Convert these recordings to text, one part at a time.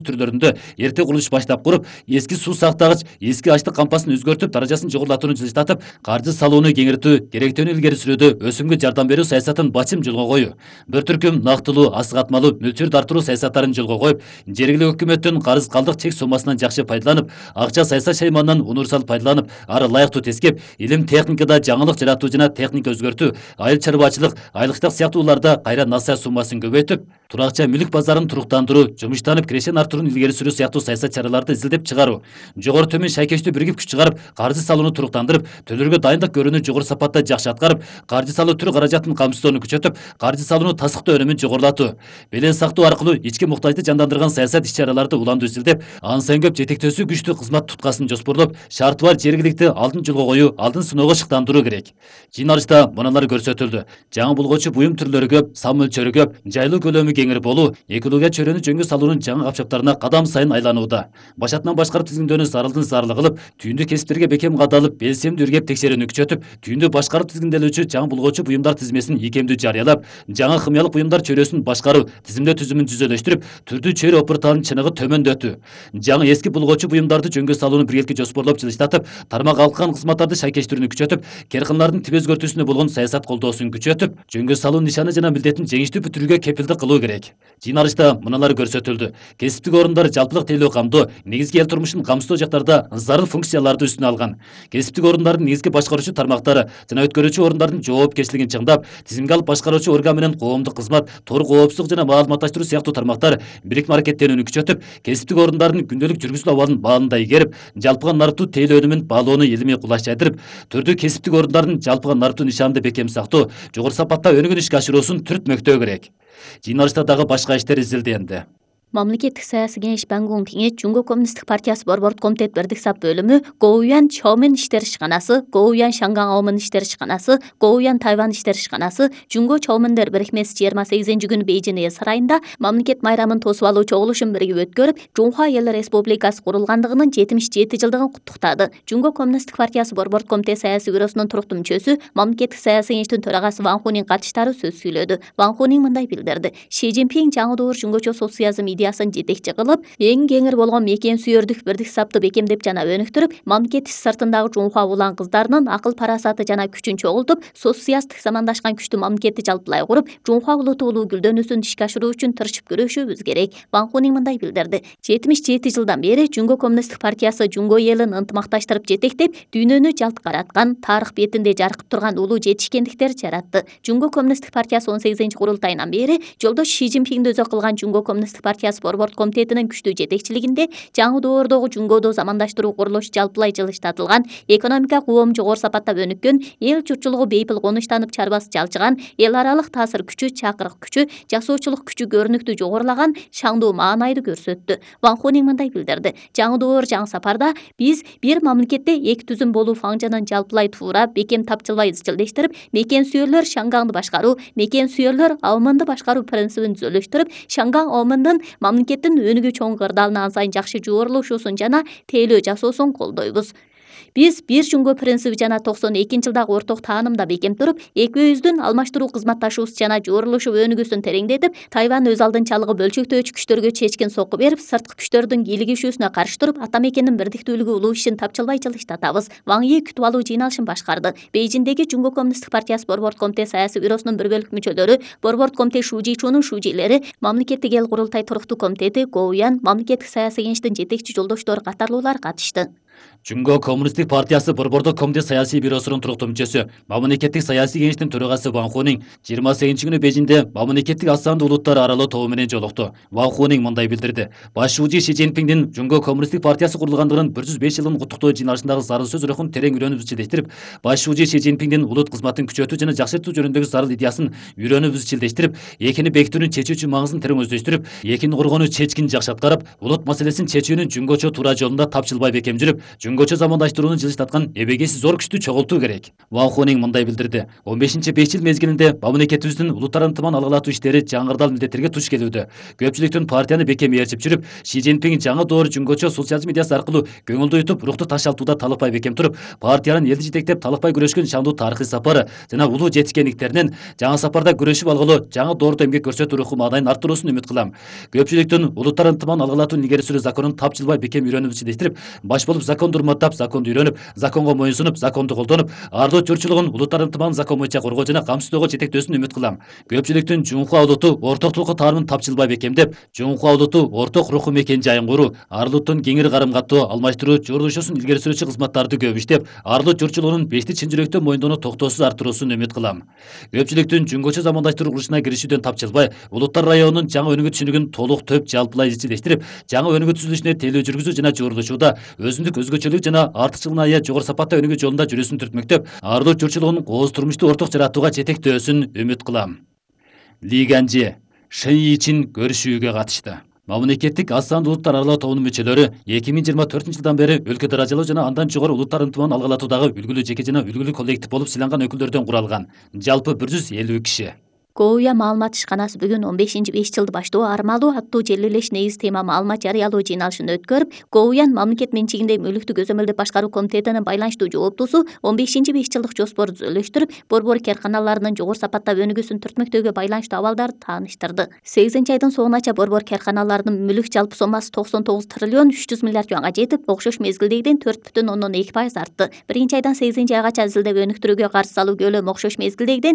түрлөрүндө эрте курулуш баштап куруп, эски суу сактагыч, эски ачлык кампасын өзгөртүп, даражасын жогорулатууну жылыштатып, каржы салууну кеңейтүү, керектүүнү илгери сүрүүдө өсүмгө жардам берүү саясатын бачым жолго коюу, бір түркүм нактылуу, асыгатмалуу мөлчөрдү артыруу саясаттарын жолго коюп, жергиликтүү өкмөттүн карыз калдык чек суммасынан жакшы пайдаланып, акча саясат шайманынан универсал пайдаланып, ары ылайыктуу тескеп, илим техникада жаңылык жаратуу жана техника өзгөртүү, айыл чарбачылык, айлыктык сыяктууларда кайра насаят суммасын көбөйтүп, туракча мүлүк базарын туруктандыруу, жумуштанып кирешен артырууну илгери сүрүү сыяктуу саясат чараларды изилдеп чыгаруу, жогору төмөн шайкештүү биригип күч чыгарып, каржы салууну туруктандырып, төлөөргө дайындык көрүүнү жогору сапатта жакшы аткарып, каржы салуу түрү каражатын камсыздоону күчөтүп, каржы салууну тасыктоо өнүмүн жогорулатуу, белең сактоо аркылуу ички муктажды жандандырган саясат иш-чараларды уламдуу изилдеп, ансын көп жетектөөсү күчтүү кызмат туткасын жоспорлоп, шарты бар жергиликти алдын жолго коюу, алдын сыноого шыктандыруу керек. Жыйналышта мыналар көрсөтүлдү. Жаңы булгочу буюм түрлөрү көп, сан мөлчөрү көп, жайлуу көлөмү кеңир болуу, экология чөйрөнү жөнгө салуунун жаңы капчаптарына кадам сайын айланууда. Башатынан башкарып тизгиндөөнү зарылдын зарылы кылып, түйүндү кесиптерге бекем кадалып, белсемдүү иргеп текшерүүнү күчөтүп, түйүндү башкарып тизгинделүүчү жаңы булгочу буюмдар тизмесин ийкемдүү жарыялап, жаңы химиялык буюмдар чөйрөсүн башкаруу, тизимдөө түзүмүн жүзөлөштүрүп, түрдүү чөйрө опыртанын чыныгы төмөндөтүү. Жаңы эски булгочу буюмдарды жөнгө салууну биргеликке жоспорлоп жылыштатып, тармак алкан кызматтарды шайкештирүүнү күчөтүп, керкынлардын тип өзгөртүүсүнө болгон саясат колдоосун күчөтүп, жөнгө салуу нишаны жана милдетин жеңиштүү бүтүрүүгө кепилдик кылуу керек. Жыйналышта мыналар көрсөтүлдү. Кесиптик орундар жалпылык тейлөө камдоо, негизги эл турмушун камсыздоо жактарда зарыл функцияларды үстүнө алган. Кесиптик орундардын негизги башкаруучу тармактары жана өткөрүүчү орундардын жоопкерчилигин чыңдап, тизимге алып башкаруучу орган менен коомдук кызмат, тор коопсуздук жана маалыматташтыруу сыяктуу тармактар бирикме аракеттенүүнү күчөтүп, кесиптик орундардын күндөлүк жүргүзүлүү абалын баалында игерип, жалпыга нарықтуу тейлөө өнүмүн баалоону илимий кулаштайдырып, түрдүү кесиптик орундардын жалпыга нарықтуу нишанды бекем сактоо, жогору сапатта өнүгүн ишке ашыруусун түртмөктөө керек. Жыйналышта дагы башка иштер изилденди. Мамлекеттик саясий кеңеш Бангун кеңеш Жумго коммунисттик партиясы борбордук комитет бирдик сап бөлүмү Гоуян Чоумен иштер ишканасы, Гоуян Шанган Аомун иштер ишканасы, Гоуян Тайвань иштер ишканасы, Жумго Чоумендер бирикмеси 28 күнү Бейжин эл сарайында мамлекет майрамын тосуп алуу чогулушун биригип өткөрүп, Жунхва Эл Республикасы курулгандыгынын 77 жылдыгын куттуктады. Жумго коммунисттик партиясы борбордук комитет саясий бюросунун туруктуу мүчөсү, мамлекеттик саясий кеңештин төрагасы Ван Хунин катышкычтары сөз сүйлөдү. Ван Хунин мындай билдирди: Ши Цзиньпин жаңы доор жунгочо социализм идеясын жетекчи кылып, эң кеңир болгон мекен сүйөрдүк бирдик сапты бекемдеп жана өнүктүрүп, мамлекет сыртындагы Жунхва улан кыздарынын акыл парасаты жана күчүн чогултуп, социалисттик замандашкан күчтүү мамлекетти жалпылай куруп, Жунхва улуту улуу гүлдөнүүсүн ишке ашыруу үчүн тырышып күрөшүүбүз керек. Ван Хунин мындай билдирди: 77 жылдан бери Жунго коммунисттик партиясы Жунго элин ынтымакташтырып жетектеп, дүйнөнү жалт караткан, тарых бетинде жаркып турган улуу жетишкендиктер жаратты. Жунго коммунисттик партиясы 18 курултайынан бери жолдош Ши Цзиньпинди өзө кылган Жунго коммунисттик партиясы борбордук комитетинин күчтүү жетекчилигинде жаңы доордогу Жунгодо замандаштыруу курулушу жалпылай жылыштатылган, экономика коом жогору сапатта өнүккөн, эл журтчулугу бейпил конуштанып чарбасы жалчыган, эл аралык таасир күчү, чакырык күчү, жасоочулук күчү көрүнүктүү жогорулаган шаңдуу маанайды көрсөттү. Ван Хунин мындай билдирди: жаңы доор, жаңы сапарда биз бир мамлекетте эки түзүм болуу фаңжынын жалпылай туура, бекем тапчылбай изчилдештирип, мекен сүйөрлөр Шангаңды башкаруу, мекен сүйөрлөр Аомунду башкаруу принцибин түзөлүштүрүп, Шанган Аомундун мамлекеттин өнүгүү чоң кырдаалына ан сайын жакшы жуурулушуусун жана тейлөө жасоосун колдойбуз. Биз бир Жунго принциби жана 92 жылдагы орток таанымда бекем туруп, экөөбүздүн алмаштыруу кызматташуубуз жана жуурулушуп өнүгүүсүн тереңдетип, Тайвань өз алдынчалыгы бөлчөктөөчү күчтөргө чечкин сокку берип, сырткы күчтөрдүн кийлигишүүсүнө каршы туруп, ата мекендин бирдиктүүлүгү улуу ишин тапчылбай жылыштатабыз. Ван Йи күтүп алуу жыйналышын башкарды. Бейжиндеги Жунго коммунисттик партиясы борбордук комитет саясий бюросунун бир бөлүк мүчөлөрү, борбордук комитет Шужичунун шужилери, мамлекеттик эл курултай туруктуу комитети, Гоуян, мамлекеттик саясий кеңештин жетекчи жолдоштору катарлуулар катышты. Жунго коммунисттик партиясы борбордук комитет саясий бюросунун туруктуу мүчөсү, мамлекеттик саясий кеңештин төрагасы Ван Хунин 28 күнү Бейжинде мамлекеттик ассамблея улуттар аралоо тобу менен жолукту. Ван Хунин мындай билдирди: Башчы Ши Цзиньпиндин Жунго коммунисттик партиясы курулгандыгынын 105 жылын куттуктоо жыйналышындагы зарыл сөз рухун терең үйрөнүп изчилдештирип, Башчы Ши Цзиньпиндин улут кызматын күчөтүү жана жакшыртуу жөнүндөгү зарыл идеясын үйрөнүп изчилдештирип, экини бекитүүнүн чечүүчү маңызын терең өздөштүрүп, экини коргонуу чечкин жакшы аткарып, улут маселесин чечүүнүн жунгочо туура жолунда тапчылбай бекем жүрүп, жөнгөчө замандаштырууну жылыстаткан эбегейси зор күчтү чогултуу керек. Ваухунин мындай билдирди. 15-5 жыл мезгилинде мамлекетибиздин улуттар ынтымагын алгылатуу иштери жаңырдал милдеттерге туш келүүдө. Көпчүлүктүн партияны бекем ээрчип жүрүп, Ши Цзиньпин жаңы доор жөнгөчө социализм идеясы аркылуу көңүлдү утуп, рухту ташалтууда талыкпай бекем туруп, партиянын элди жетектеп талыкпай күрөшкөн шаңдуу тарыхый сапары жана улуу жетишкендиктеринен жаңы сапарда күрөшүп алгылуу жаңы доордо эмгек көрсөтүү руху маанайын арттыруусун үмүт кылам. Көпчүлүктүн улуттар ынтымагын алгылатууну илгери сүрүү законун тапжылбай бекем үйрөнүп ичилештирип, баш болуп законду урматтап, законду үйрөнүп, законго моюнсунуп, законду колдонуп, ардуу журчулугун улуттар ынтымагын закон боюнча коргоо жана камсыздоого жетектөөсүн үмүт кылам. Көпчүлүктүн жумхуа улуту ортоктулукка таарымын тапжылбай бекемдеп, жумхуа улуту орток руху мекен жайын куруу, арлыктын кеңири карым каттоо, алмаштыруу, жордошуусун илгери сүрүүчү кызматтарды көп иштеп, арлык журчулугунун бешти чын жүрөктөн мойындоону токтоосуз арттыруусун үмүт кылам. Көпчүлүктүн жөнгөчө замандаштыруу курулушуна киришүүдөн тапжылбай, улуттар районунун жаңы өнүгүү түшүнүгүн толук төп жалпылай изчилештирип, жаңы өнүгүү түзүлүшүнө тейлөө жүргүзүү жана жуурулушууда өзүндүк өзгөчөлүк жана артыкчылыгына ыя жогору сапатта өнүгүү жолунда жүрүүсүн түртмөктөп, арлык журчулугунун кооз турмушту орток жаратууга жетектөөсүн үмүт кылам. Ли Ганжи Шэньи үчүн көрүшүүгө катышты. Мамлекеттик аз сандуу улуттар аралоо тобунун мүчөлөрү 2024 жылдан бери өлкө даражалуу жана андан жогору улуттар ынтымагын алгылатуудагы үлгүлүү жеке жана үлгүлүү коллектив болуп сыйланган өкүлдөрдөн куралган. Жалпы 150 киши. Гоуя маалымат ишканасы бүгүн 15-5 жылды баштоо армалуу аттуу желилеш негиз тема маалымат жарыялоо жыйналышын өткөрүп, Гоуян мамлекет менчигинде мүлүктү көзөмөлдөп башкаруу комитетинин байланыштуу жооптуусу 15-5 жылдык жоспорду түзүлүштүрүп, борбор карканаларынын жогору сапатта өнүгүүсүн түртмөктөөгө байланыштуу абалдарды тааныштырды. 8-айдын соңунача борбор карканаларынын мүлүк жалпы соммасы 99 триллион 300 миллиард юанга жетип, окшош мезгилдегиден 4,2% артты. 1-айдан 8-айгача изилдеп өнүктүрүүгө каршы салуу көлөмү окшош мезгилдегиден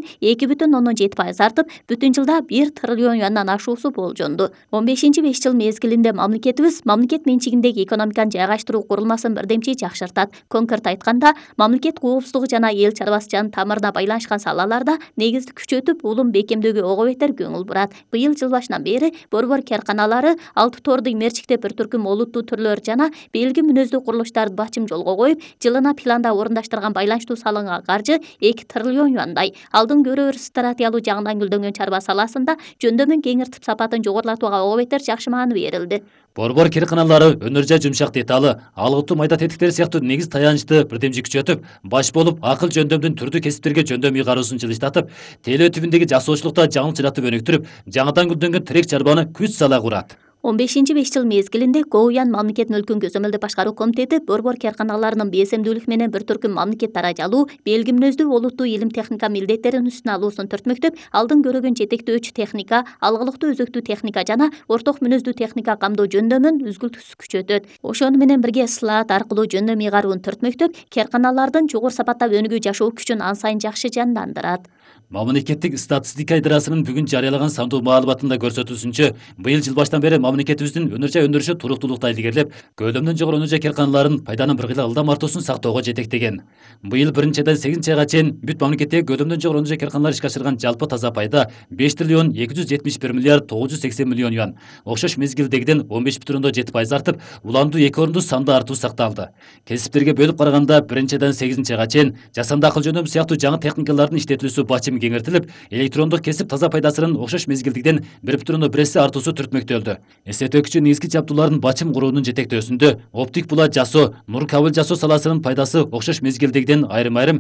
2,7% артып, бүтүн жылда 1 триллион юандан ашуусу болжонду. 15-5 жыл мезгилинде мамлекетибиз мамлекет менчигиндеги экономиканы жайгаштыруу курулмасын бирдемчи жакшыртат. Конкрет айтканда, мамлекет коопсуздугу жана эл чарбачылыгынын тамырына байланышкан салаларда негизди күчөтүп, улум бекемдөөгө ого бетер көңүл бурат. Быйыл жыл башынан бери борбор карканалары 6 торду мерчиктеп бир түркүм олуттуу түрлөр жана белги мүнөздүү курулуштарды бачым жолго коюп, жылына планда орундаштырган байланыштуу салынган каржы 2 триллион юандай. Алдын көрөбүр стратегиялуу жагынан гүлдөнгөн чарба саласында жөндөмүн кеңиртип сапатын жогорулатууга ого бетер жакшы мааны берилди. Борбор карканалары өнөр жай жумшак деталы, алгыттуу майда тетиктери сыяктуу негиз таянычты бирдемчи күчөтүп, баш болуп акыл жөндөмдүн түрдүү кесиптерге жөндөм ыйгаруусун жылыштатып, тейлөө түбүндөгү жасоочулукта жаңылык жаратып өнүктүрүп, жаңыдан гүлдөнгөн тирек чарбаны күч сала курат. 15-5 жыл мезгилинде Гоуян мамлекет мүлкүн көзөмөлдөп башкаруу комитети борбор карканаларынын бесемдүүлүк менен бир түркүм мамлекет даражалуу, белги мүнөздүү олуттуу илим техника милдеттерин үстүнө алуусун түртмөктөп, алдын көрөгөн жетектөөчү техника, алгылыктуу өзөктүү техника жана орток мүнөздүү техника камдоо жөндөмүн үзгүлтүксүз күчөтөт. Ошону менен бирге слаат аркылуу жөндөм ыйгарууну түртмөктөп, карканалардын жогору сапатта өнүгүү жашоо күчүн ан сайын жакшы жандандырат. Мамлекеттик статистика идарасынын бүгүн жарыялаган сандуу маалыматында көрсөтүлүшүнчө, быйыл жыл баштан бери мамлекетибиздин өнөр жай өндүрүшү туруктуулукта илгерилеп, көлөмдөн жогору өнөр жай карканаларынын пайданын бир кыйла ылдам артуусун сактоого жетектеген. Быйыл 1-айдан 8-айга чейин бүт мамлекеттеги көлөмдөн жогору өнөр жай карканалары ишке ашырган жалпы таза пайда 5 триллион 271 миллиард 980 миллион юан. Окшош мезгилдегиден 15,7% артып, уландуу 2 орунду санды артуу сакталды. Кесиптерге бөлүп караганда 1-айдан 8-айга чейин жасанды акыл жөндөм сыяктуу жаңы техникалардын иштетилүүсү бачым кеңиртилип, электрондук кесип таза пайдасынын окшош мезгилдигиден 1,1 артуусу түртмөктөлдү. Эстетөкчү негизги жабдуулардын бачым курууунун жетектөөсүндө оптик булат жасоо, нур кабыл жасоо саласынын пайдасы окшош мезгилдигиден айрым-айрым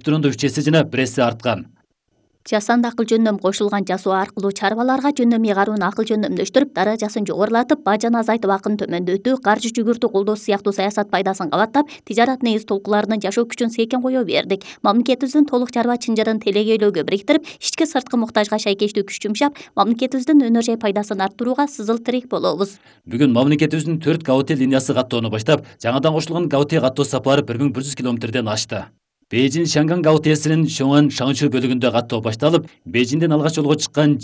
5,3 жана 1 арткан. Жасанды акыл жөндөм кошулган жасоо аркылуу чарбаларга жөндөм ыйгарууну акыл жөндөмдөштүрүп, даражасын жогорулатып, бажаны азайтып акын төмөндөтүү, каржы жүгүртүү колдоо сыяктуу саясат пайдасын кабаттап, тижарат негиз толкуларынын жашоо күчүн сейкен кое бердик. Мамлекетибиздин толук чарба чынжырын телегейлөөгө бириктирип, ички сырткы муктажга шайкештүү күч жумшап, мамлекетибиздин өнөр жай пайдасын арттырууга сызыл тирек болобуз. Бүгүн мамлекетибиздин 4 ГАУТЕ линиясы каттоону баштап, жаңадан кошулган ГАУТЕ каттоо сапары 1100 километрден ашты. Бейжин Шанган ГАУТЕсинин Шоңан Шаңчу бөлүгүндө каттоо башталып, Бейжинден алгач жолго чыккан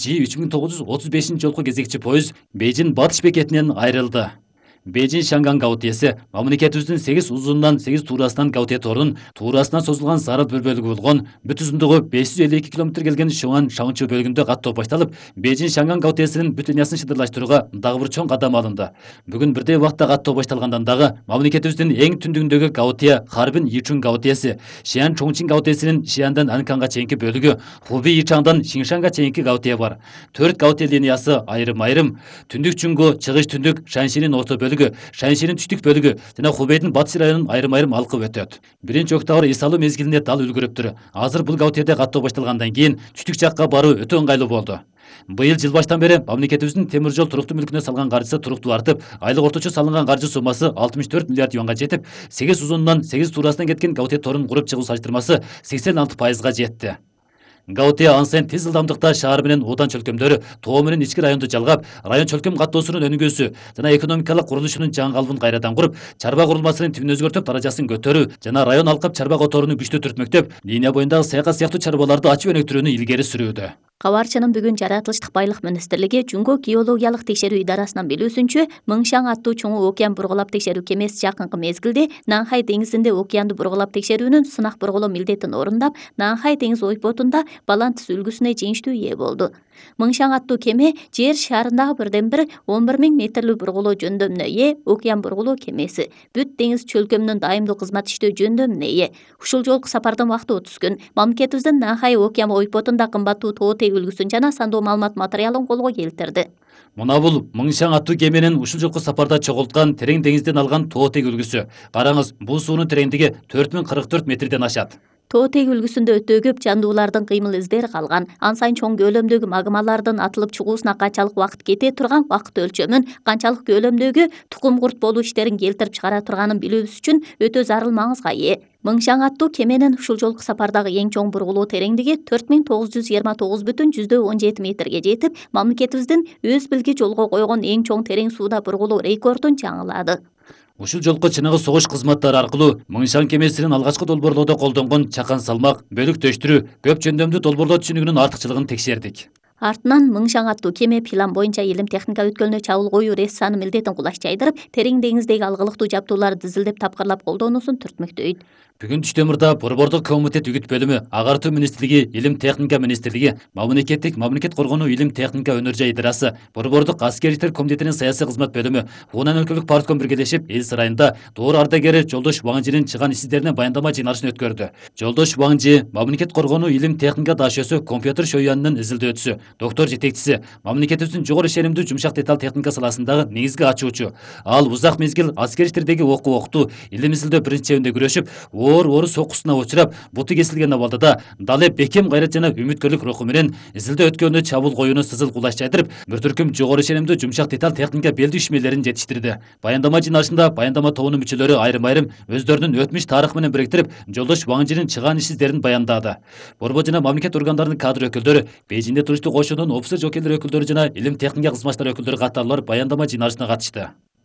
G3935 жолку кезекчи пойыз Бейжин батыш бекетинен айрылды. Бейжин Шанган ГАУТЕси мамлекетибиздин 8 узунунан 8 туурасынан ГАУТЕ торунун туурасынан созулган сары бір бөлүгү болгон бүт узундугу 552 км келген Шоңан Шаңчу бөлүгүндө каттоо башталып, Бейжин Шанган ГАУТЕсинин бүт линиясын шыдырлаштырууга дагы бир чоң кадам алынды. Бүгүн бирдей убакта каттоо башталгандан дагы мамлекетибиздин эң түндүгүндөгү ГАУТЕ Харбин Ичун ГАУТЕси, Шиан Чоңчин ГАУТЕсинин Шиандан Анканга чейинки бөлүгү, Хуби Ичаңдан Шиншанга чейинки ГАУТЕ бар. 4 ГАУТЕ линиясы айрым-айрым түндүк Чунгу, чыгыш түндүк Шаншинин орто бөлүгү бөлүгү, Шаншинин түштүк бөлүгү жана Хубейдин батыш районунун айрым алкып өтөт. Биринчи октябрь эс алуу мезгилине дал үлгүрүптүр. Азыр бул Гаутиеде каттоо башталгандан кийин түштүк жакка баруу өтө ыңгайлуу болду. Быйыл жыл баштан бери мамлекетибиздин темир жол туруктуу мүлкүнө салган каржысы туруктуу артып, айлык орточо салынган каржы суммасы 64 миллиард юанга жетип, 8 узунунан 8 туурасынан кеткен Гаутие торун куруп чыгуу салыштырмасы 86%га жетти. Гаутие ан сайын тез ылдамдыкта шаар менен Уудан чөлкөмдөрү, Тоо менен ички районду жалгап, район чөлкөм каттоосунун өнүгүүсү жана экономикалык курулушунун жаңы калыбын кайрадан куруп, чарба курулмасынын тибин өзгөртүп, даражасын көтөрүү жана район алкап чарба которууну күчтүү түртмөктөп, линия боюндагы саякат сыяктуу чарбаларды ачып өнүктүрүүнү илгери сүрүүдө. Кабарчынын бүгүн жаратылыштык байлык министрлиги Жунго геологиялык текшерүү идарасынан билүүсүнчө, Мыңшаң аттуу чоң океан бургулап текшерүү кемеси жакынкы мезгилде Нанхай деңизинде океанды бургулап текшерүүнүн сынак бургулоо милдетин орундап, Нанхай деңиз ойпотунда Балантис үлгүсүнө жеңиштүү ээ болду. Мыңшаң аттуу кеме жер шарындагы бирден бир 11.000 метрлүү бургулоо жөндөмүнө ээ океан бургулоо кемеси. Бүт деңиз чөлкөмүнүн даимдуу кызмат иштөө жөндөмүнө ээ. Ушул жолку сапардын убакыты 30 күн. Мамлекетибиздин Нанхай океан ойпотунда кымбаттуу тоо үлгүсүн жана сандуу маалымат материалын колго келтирди. Мына бул Мыңшаң аттуу кеменин ушул жолку сапарда чогулткан терең деңизден алган тоотег үлгүсү. Караңыз, бул суунун тереңдиги 4044 метрден ашат. Тоотег үлгүсүндө өтө көп жандуулардын кыймыл издери калган. Ан сайын чоң көлөмдөгү магмалардын атылып чыгуусуна канчалык убакыт кете турган убакыт өлчөмүн, канчалык көлөмдөгү тукум курт болуу иштерин келтирип чыгара турганын билүүбүз үчүн өтө зарыл маңызга ээ. Мыңшаң аттуу кеменин ушул жолку сапардагы эң чоң бургулоо тереңдиги 4929,17 метрге жетип, мамлекетибиздин өз билги жолго койгон эң чоң терең сууда бургулоо рекордун жаңылады. Ушул жолку чыныгы согуш кызматтары аркылуу Мыңшаң кемесинин алгачкы долбоорлоодо колдонгон чакан салмак, бөлүктөштүрүү, көп жөндөмдүү долбоорлоо түшүнүгүнүн артыкчылыгын текшердик. Артынан Мыңшаң аттуу кеме план боюнча илим техника өткөлүнө чабуул коюу рейссаны милдетин кулаш жайдырып, терең деңиздеги алгылыктуу жабдууларды дизилдеп тапкырлап колдоонусун түртмөктөйт. Бүгүн түштөмүрдө Борбордук комитет үгүт бөлүмү, Агартуу министрлиги, Илим техника министрлиги, мамлекет коргонуу илим техника өнөр жай идарасы, Борбордук аскерликтер комитетинин саясий кызмат бөлүмү, Хунан өлкөлүк партком биргелешип, эл сарайында Доор ардагери Жолдош Ваңжинин чыган ишсиздерине баяндама жыйналышын өткөрдү. Жолдош Ваңжи, мамлекет коргонуу илим техника дашөсү компьютер шоюанынын изилдөөчүсү, доктор жетекчиси, мамлекетибиздин жогору ишенимдүү жумшак деталь техника саласындагы негизги ачуучу. Ал узак мезгил аскер иштердеги окуу окту, илим изилдөө биринчи чебинде күрөшүп, оор сокусуна учурап, буту кесилген абалда дал бекем гайрат жана үмүткөрлүк руху менен изилдөө өткөнүнө чабуул коюуну сызыл кулаш жайдырып, бир түркүм жогору ишенимдүү жумшак деталь техника белдүү ишмерлерин жетиштирди. Баяндама жыйналышында баяндама тобунун мүчөлөрү айрым өздөрүнүн өтмүш тарыхы менен бириктирип, Жолдош Ваңжинин чыган ишсиздерин баяндады. Борбор жана мамлекет органдарынын кадр өкүлдөрү, Бейжиңде туруштуу кошунун офицер жокерлер өкүлдөрү жана илим техника кызматчылары өкүлдөрү катарлар баяндама жыйналышына катышты.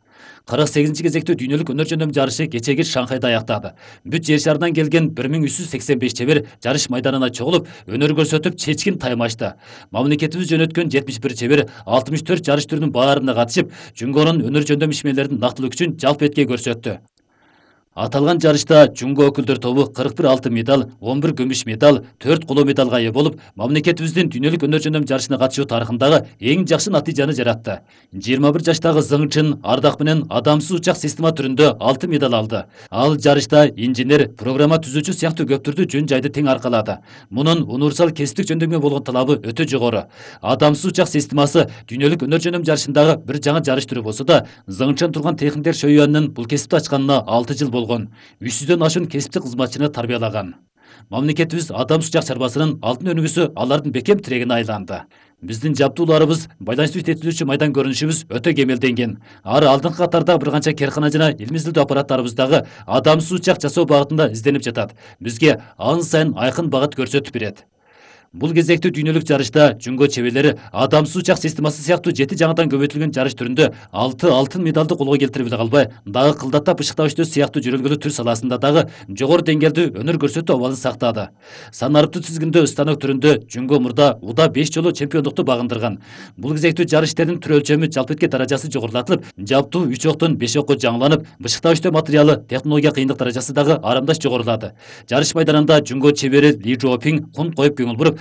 48 кезектүү дүйнөлүк өнөр жөндөм жарышы кечеги Шанхайда аяктады. Бүт жер шарынан келген 1385 чебер жарыш майданына чогулуп, өнөр көрсөтүп, чечкин тайм ачты. Мамлекетибиз жөнөткөн 71 чебер 64 жарыш түрүнүн баарына катышып, Жунгонун өнөр жөндөм ишмерлеринин нактылык үчүн жалпы этке көрсөттү. Аталган жарышта Жунго өкүлдөр тобу 41 алтын медаль, 11 күмүш медаль, 4 коло медалга ээ болуп, мамлекетибиздин дүйнөлүк өнөр жөндөм жарышына катышуу тарыхындагы эң жакшы натыйжаны жаратты. 21 жаштагы Зыңчын ардак менен адамсыз учак система түрүндө алтын медаль алды. Ал жарышта инженер, программа түзүүчү сыяктуу көп түрдүү жөн жайды тең аркалады. Мунун универсал кесиптик жөндөмгө болгон талабы өтө жогору. Адамсыз учак системасы дүйнөлүк өнөр жөндөм жарышындагы бир жаңы жарыш түрү болсо да, Зыңчын турган техниктер шоюанынын бул кесипти ачканына 6 жыл 300дөн ашуун кесиптик кызматчыны тарбиялаган. Мамлекетибиз адамсыз учак чарбасынын алтын өнүгүүсү алардын бекем тирегине айланды. Биздин жабдууларыбыз, байланыштуу жетилүүчү майдан көрүнүшүбүз өтө кемелденген. Ары алдыңкы катарда бир канча керкана жана илим изилдөө аппараттарыбыз дагы адамсыз учак жасоо багытында изденип жатат. Бизге ан сайын айкын багыт көрсөтүп берет. Бул кезектүү дүйнөлүк жарышта Жунго чеберлери адамсыз учак системасы сыяктуу 7 жаңыдан көбөйтүлгөн жарыш түрүндө 6 алтын медалды колго келтирип эле калбай, дагы кылдаттап ышыктап иштөө сыяктуу жөрөлгөлүү түр саласында дагы жогору деңгээлдүү өнөр көрсөтүү абалын сактады. Санариптуу тизгиндөө станок түрүндө Жунго мурда уда 5 жолу чемпиондукту багындырган. Бул кезектүү жарыш иштеринин түр өлчөмү жалпы этке даражасы жогорулатылып, жабдуу 3 октон 5 окко жаңыланып, бышыктап иштөө материалы, технология кыйындык даражасы дагы арамдаш жогорулады. Жарыш майданында Жунго чебери Ли Жоопинг кун коюп көңүл буруп,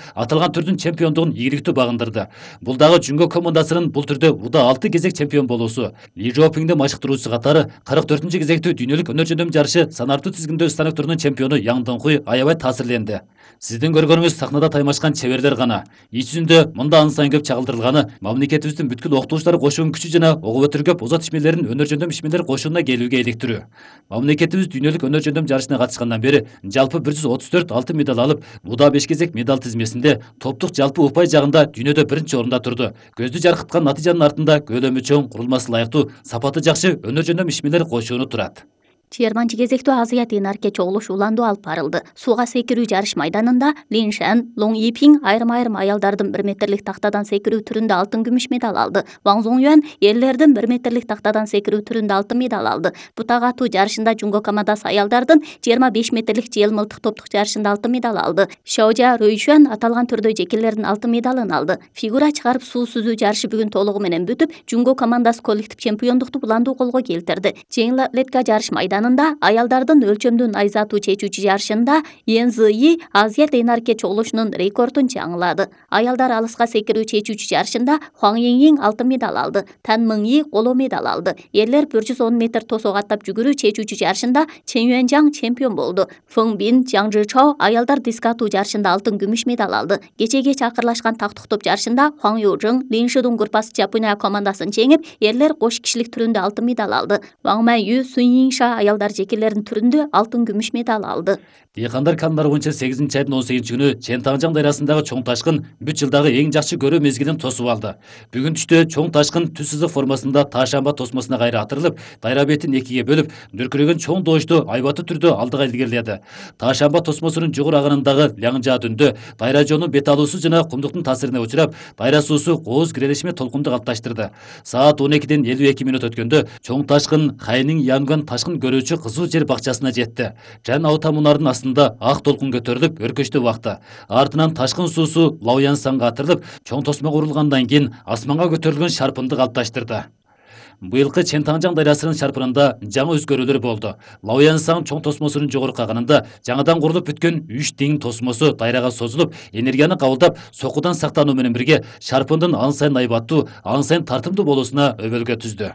аталган түрдүн чемпиондугун ийгиликтүү багындырды. Бул дагы Жүнгө командасынын бул түрдө уда 6 кезек чемпион болуусу. Ли Жоопиңди машыктыруучу катары 44 кезектүү дүйнөлүк өнөр жөндөм жарышы санартуу тизгиндөө станок түрүнүн чемпиону Яң Донхуй аябай таасирленди. Сиздин көргөнүңүз сахнада таймашкан чеберлер гана. Ич жүзүндө мында ан сайын көп чагылдырылганы мамлекетибиздин бүткүл окутуучулар кошуун күчү жана огу өтөр көп озат ишмерлерин өнөр жөндөм ишмерлер кошууна келүүгө иликтирүү. Мамлекетибиз дүйнөлүк өнөр жөндөм жарышына катышкандан бери жалпы 134 алтын медаль алып, уда 5 кезек медаль тизмесинде топтук жалпы упай жагында дүйнөдө биринчи орунда турду. Көздү жаркыткан натыйжанын артында көлөмү чоң, курулмасы лайыктуу, сапаты жакшы өнөр жөндөм ишмерлер кошууну турат. 20 кезектүү Азия тенарке чогулуш уланду алып барылды. Сууга секирүү жарыш майданында Лин Шэн, Лоң Ипиң айрым аялдардын 1 метрлик тактадан секирүү түрүндө алтын күмүш медаль алды. Ваң Зоңюан эрлердин 1 метрлик тактадан секирүү түрүндө алтын медаль алды. Бутак атуу жарышында Жүнгө командасы аялдардын 25 метрлик жел мылтык топтук жарышында алтын медаль алды. Шаожа Рөйшуан аталган түрдө жекелердин алтын медалын алды. Фигура чыгарып суу сүзүү жарышы бүгүн толугу менен бүтүп, Жүнгө командасы коллектив чемпиондукту буландуу колго келтирди. Жеңил атлетика жарыш майданында аялдардын өлчөмдүү найза атуу чечүүчү жарышында Ен Зыи Азия тенарке чогулушунун рекордун жаңылады. Аялдар алыска секирүү чечүүчү жарышында Хуаң Йиң алтын медаль алды. Тан Мыңи коло медаль алды. Эрлер 110 метр тосок аттап жүгүрүү чечүүчү жарышында Чен Юанжаң чемпион болду. Фeng Бин, Жаң Жычао аялдар диск атуу жарышында алтын күмүш медаль алды. Кечеге чакырлашкан тактык топ жарышында Хуаң Южың, Лин Шидун группасы Жапония командасын жеңип, эрлер кош кишилик түрүндө алтын медаль алды. Ваң Май Ю, Сун Йиңша аялдар жекелердин түрүндө алтын күмүш медаль алды. Дыйкандар кандар боюнча 8 айдын 18 күнү Чен Таңжаң дайрасындагы чоң ташкын бүт жылдагы эң жакшы көрүү мезгилин тосуп алды. Бүгүн түштө чоң ташкын түз сызык формасында Ташамба тосмосуна кайра атырылып, дайра бетин экиге бөлүп, дүркүрөгөн чоң доочту айбаттуу түрдө алдыга илгериледи. Ташамба тосмосунун жогору агынындагы Ляңжа дүндө дайра жоонун бет алуусу жана кумдуктун таасирине учурап, дайра суусу кооз кирелешме толкунду калыпташтырды. Саат 12ден 52 мүнөт өткөндө чоң ташкын Хайнин Янган ташкын көрүүчү кызуу жер бакчасына жетти. Жан аута мунардын астында ак толкун көтөрүлүп өркөчтө бакты. Артынан ташкын суусу Лаоянсанга атырылып, чоң тосмо курулгандан кийин асманга көтөрүлгөн шарпынды калыпташтырды. Быйылкы Чен Таңжаң дайрасынын шарпынында жаңы өзгөрүүлөр болду. Лаоянсан чоң тосмосунун жогорку агынында жаңадан курулуп бүткөн 3 диң тосмосу дайрага созулуп, энергияны кабылдап, сокудан сактануу менен бирге шарпындын ан сайын айбаттуу, ан сайын тартымдуу болуусуна өбөлгө түздү.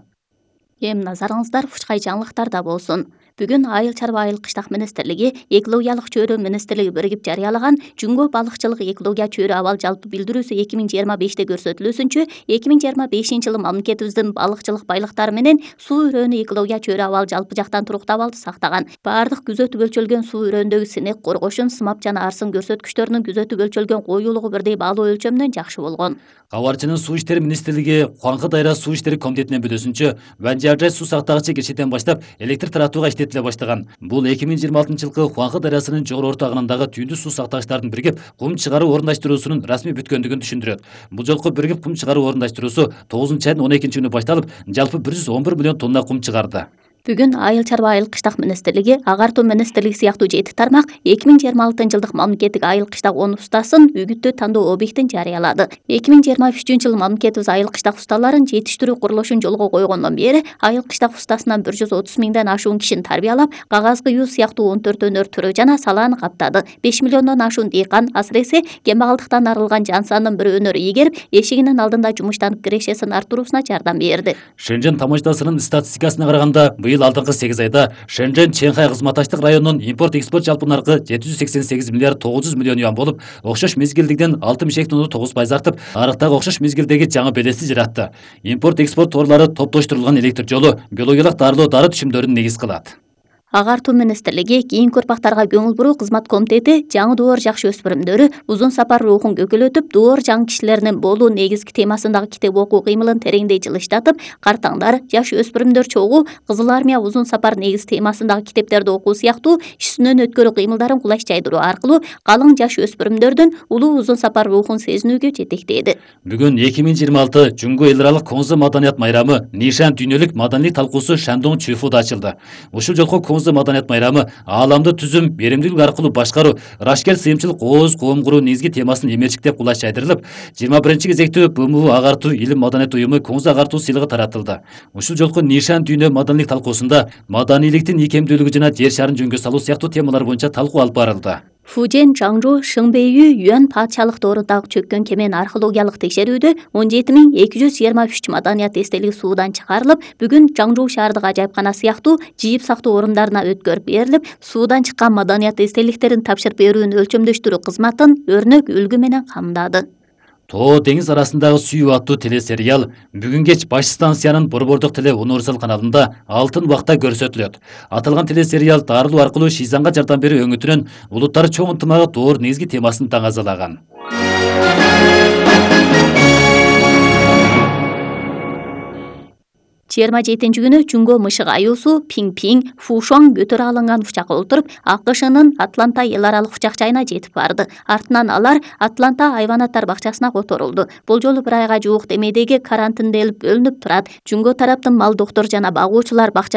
Эми назарыңыздар Фучкай жаңылыктарда болсун. Бүгүн Айыл чарба айыл кыштак министрлиги, экологиялык чөйрө министрлиги биригип жарыялаган Жүнгө балыкчылык экология чөйрө абал жалпы билдирүүсү 2025-те көрсөтүлүүсүнчө 2025-жылы мамлекетибиздин балыкчылык байлыктары менен суу үрөөнү экология чөйрө абал жалпы жактан туруктуу абалды сактаган. Бардык күзөтүп өлчөлгөн суу үрөөндөгү синек коргошун, сымап жана арсын көрсөткүчтөрүнүн күзөтүп өлчөлгөн коюулугу бирдей баалуу өлчөмдөн жакшы болгон. Кабарчынын суу иштери министрлиги Хуаңкы дайра суу иштери комитетинин билүүсүнчө, Ванжаржай суу сактагычы кечээден баштап электр таратууга иштетиле баштаган. Бул 2026-жылкы Хуаңкы дайрасынын жогору орто агынындагы түйүндүү суу сактагычтардын биригип кум чыгаруу орундаштыруусунун расмий бүткөндүгүн түшүндүрөт. Бул жолку биригип кум чыгаруу орундаштыруусу 9-айдын 12-күнү башталып, жалпы 111 миллион тонна кум чыгарды. Бүгүн Айыл чарба айыл кыштак министрлиги, Агартуу министрлиги сыяктуу 7 тармак 2026-жылдык мамлекеттик айыл кыштак 10 устасын үгүттүү тандоо объектин жарыялады. 2023-жылы мамлекетибиз айыл кыштак усталарын жетиштирүү курулушун жолго койгондон бери айыл кыштак устасынан 130 миңден ашуун кишини тарбиялап, кагазгы юу сыяктуу 14 өнөр түрү жана салааны каптады. 5 миллиондон ашуун дыйкан, асыресе кембагалдыктан арылган жан санынын бир өнөрү ийгерип, эшигинин алдында жумуштанып кирешесин арттыруусуна жардам берди. Шенжен тамашдасынын статистикасына караганда, быйыл алдыңкы 8 айда Шенжен Ченхай кызматташтык районунун импорт-экспорт жалпы наркы 788 миллиард 900 миллион юан болуп, окшош мезгилдигиден 6,9% артып, арыктагы окшош мезгилдеги жаңы белеси жаратты. Импорт-экспорт торлары топтоштурулган электр жолу, биологиялык дарылоо дары түшүмдөрүн негиз кылат. Агартуу министрлиги кийинки урпактарга көңүл буруу кызмат комитети жаңы доор жакшы өспүрүмдөрү узун сапар рухун көкөлөтүп, доор жаңы кишилеринин болуу негизги темасындагы китеп окуу кыймылын тереңдей жылыштатып, картаңдар, жаш өспүрүмдөр чогуу, Кызыл армия узун сапар негиз темасындагы китептерди окуу сыяктуу иш-сүнөн өткөрүү кыймылдарын кулаш жайдыруу аркылуу калың жаш өспүрүмдөрдүн улуу узун сапар рухун сезинүүгө жетектеди. Бүгүн 2026 Жүнгө эл аралык Коңзу маданият майрамы Нишан дүйнөлүк маданий талкуусу Шандоң Чуйфуда ачылды. Ушул жолку Коңзу маданият майрамы ааламды түзүм, беримдүүлүк аркылуу башкаруу, рашкел сыйымчылык ооз коом куруу негизги темасын эмерчиктеп кулаш жайдырылып, 21-кезектүү БМУ агартуу илим маданият уюму Коңзу агартуу сыйлыгы таратылды. Ушул жолку Нишан дүйнө маданийлик талкуусунда маданийликтин ийкемдүүлүгү жана жер шарын жөнгө салуу сыяктуу темалар боюнча талкуу алып барылды. Фужен, Чаңжу, Шыңбэйүү, Юан патшалык доорундагы чөккөн кемени археологиялык текшерүүдө 17.223 маданият эстелиги суудан чыгарылып, бүгүн Чаңжу шаардык ажайыпкана сыяктуу жыйып сактоо орундарына өткөрүп берилип, суудан чыккан маданият эстеликтерин тапшырып берүүнү өлчөмдөштүрүү кызматын өрнөк үлгү менен камдады. Тоо деңиз арасындагы сүйүү аттуу телесериал бүгүн кеч баш станциянын Борбордук теле универсал каналында алтын убакта көрсөтүлөт. Аталган телесериал дарылоо аркылуу Шизанга жардам берүү өңүтүнүн улуттар чоң ынтымагы доор негизги темасын таңазалаган. 27 күнү Чүнгө мышык аюусу Пиң-Пиң Фушуаң көтөрө алынган учакка отуруп, АКШнын Атланта эл аралык учак жайына жетип барды. Артынан алар Атланта айванаттар бакчасына которулду. Бул жолу bir айга жуук демейдеги карантинделип бөлүнүп турат. Чүнгө тараптын мал доктор жана багуучулар бакча